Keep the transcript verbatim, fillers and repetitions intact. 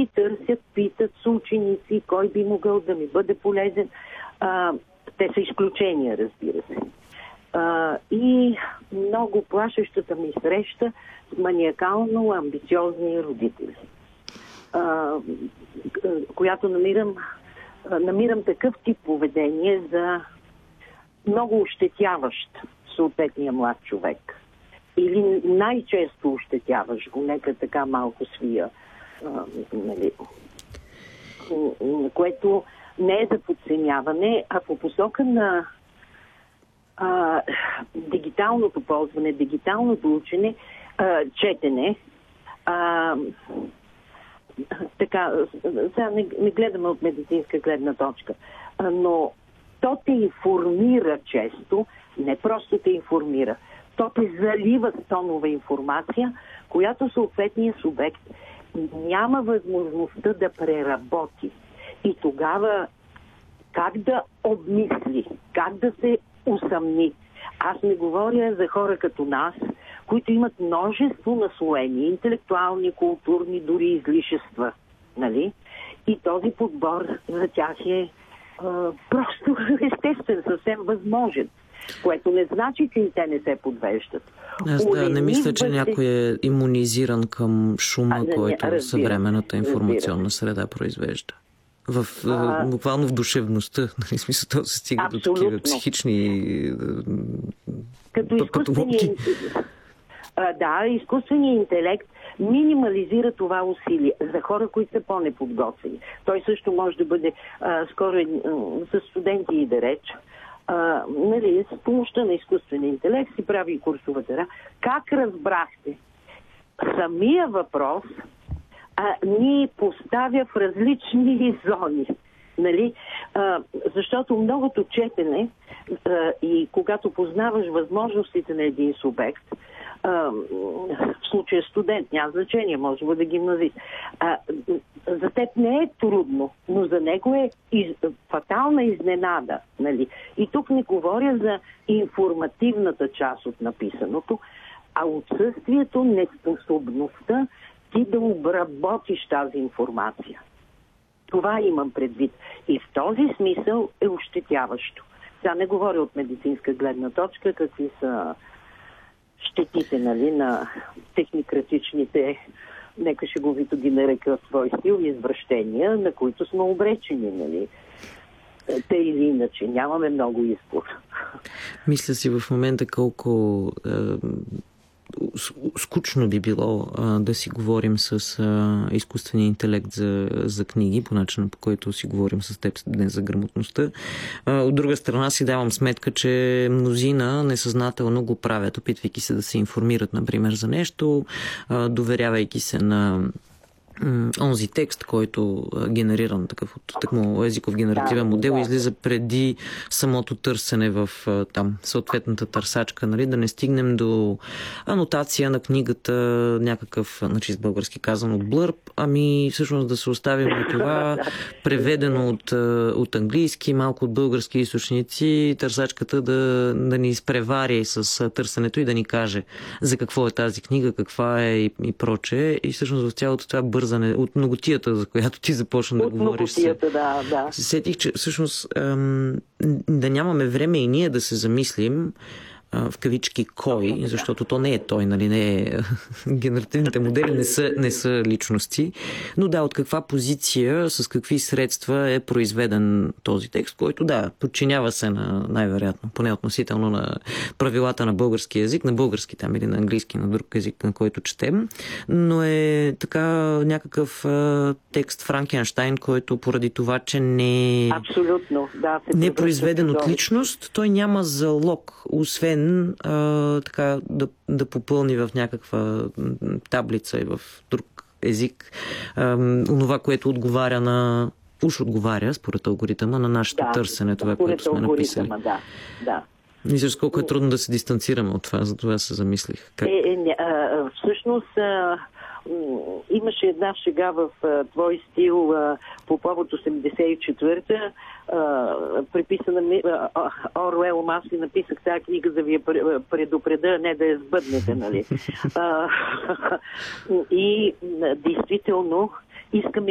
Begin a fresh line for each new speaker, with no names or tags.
Всички търсят, питат с ученици, кой би могъл да ми бъде полезен. А, те са изключения, разбира се. А, и много плашещата ми среща с маниакално амбициозни родители, а, която намирам, намирам такъв тип поведение за много ощетяващ съответния млад човек. Или най-често ощетяваш го, нека така малко свия, а, нали, което не е за подценяване, а по посока на а, дигиталното ползване, дигиталното учене, а, четене. А, така, сега не, не гледаме от медицинска гледна точка, а, но то те информира често, не просто те информира, то те залива с тонова информация, която съответният субект няма възможността да преработи. И тогава как да обмисли, как да се усъмни. Аз не говоря за хора като нас, които имат множество наслоени, интелектуални, културни, дори излишества. Нали? И този подбор за тях е а, просто естествен, съвсем възможен. Което не значи, че и те не се подвеждат.
Аз да, не мисля, че някой е имунизиран към шума, а, който разбира, съвременната информационна среда произвежда. В, а, буквално в душевността. Нали, смисъл, то се стига абсолютно до такива психични
като изкуственият, да, изкуственият интелект минимализира това усилие за хора, които са по-неподготвени. Той също може да бъде а, скоро а, с студенти и да реч. А, нали, с помощта на изкуствения интелект си прави и курсовата работа. Как разбрахте? Самия въпрос а, ни поставя в различни зони. Нали? А, защото многото четене а, и когато познаваш възможностите на един субект, а, в случая студент, няма значение, може да бъде гимназист, а, за теб не е трудно, но за него е из, фатална изненада. Нали? И тук не говоря за информативната част от написаното, а отсъствието, неспособността ти да обработиш тази информация. Това имам предвид. И в този смисъл е ощетяващо. Сега не говоря от медицинска гледна точка, какви са щетите, нали, на технократичните, нека шеговито ги нарека в свой стил, извращения, на които сме обречени, нали. Те или иначе. Нямаме много избор.
Мисля си в момента колко е, скучно би било а, да си говорим с а, изкуствения интелект за, за книги, по начина, по който си говорим с теб днес за грамотността. А, от друга страна си давам сметка, че мнозина несъзнателно го правят, опитвайки се да се информират, например, за нещо, а, доверявайки се на онзи текст, който е генериран такъв от такмо езиков генеративен модел, да, излиза преди самото търсене в там съответната търсачка, нали, да не стигнем до анотация на книгата, някакъв, значи с български казано, блърб, ами всъщност да се оставим на това, преведено от, от английски, малко от български източници, търсачката да, да ни изпревари с търсенето и да ни каже за какво е тази книга, каква е и, и прочее. И всъщност в цялото това бързане от многотията, за която ти започна да
от
говориш.
Се, да, да.
се сетих, че всъщност ем, да нямаме време и ние да се замислим в кавички кой, защото то не е той, нали, не е. Генеративните модели не са, не са личности, но да, от каква позиция, с какви средства е произведен този текст, който да, подчинява се на, най-вероятно, поне относително на правилата на български език, на български там или на английски, на друг език, на който четем, но е така някакъв а, текст Франкенщайн, който поради това, че не,
абсолютно, да,
не е произведен от личност, той няма залог, освен А, така, да, да попълни в някаква таблица и в друг език а, онова, което отговаря на уж отговаря, според алгоритъма, на нашето
да,
търсене, това, което сме написали.
Да, да.
Мисля, колко е трудно да се дистанцираме от това, за това се замислих. Как?
Е, е, а, всъщност а, имаше една шега в а, твой стил а, по повод осемдесет и четвърта, приписана ми, а, Оруел, аз ви написах тази книга, за да ви я предупреда, не да я сбъднете, нали. А, и действително искаме